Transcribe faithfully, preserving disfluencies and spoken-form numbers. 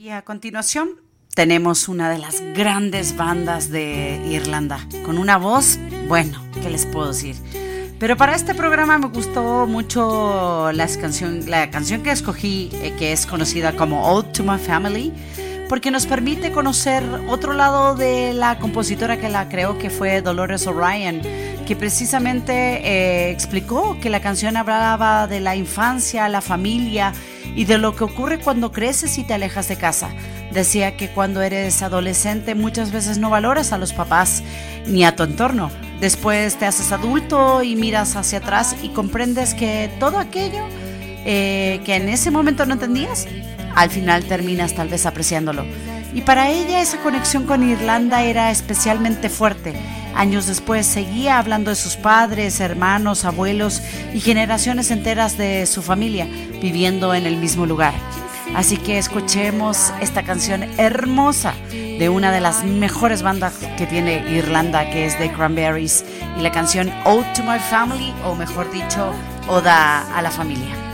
Y a continuación tenemos una de las grandes bandas de Irlanda, con una voz, bueno, ¿qué les puedo decir? Pero para este programa me gustó mucho las canción, la canción que escogí, eh, que es conocida como Ode to My Family, porque nos permite conocer otro lado de la compositora que la creó, que fue Dolores O'Riordan, que precisamente eh, explicó que la canción hablaba de la infancia, la familia y de lo que ocurre cuando creces y te alejas de casa. Decía que cuando eres adolescente muchas veces no valoras a los papás ni a tu entorno. Después te haces adulto y miras hacia atrás y comprendes que todo aquello eh, que en ese momento no entendías, al final terminas tal vez apreciándolo. Y para ella esa conexión con Irlanda era especialmente fuerte. Años después seguía hablando de sus padres, hermanos, abuelos y generaciones enteras de su familia viviendo en el mismo lugar. Así que escuchemos esta canción hermosa de una de las mejores bandas que tiene Irlanda, que es The Cranberries, y la canción Ode to My Family, o mejor dicho, Oda a la familia.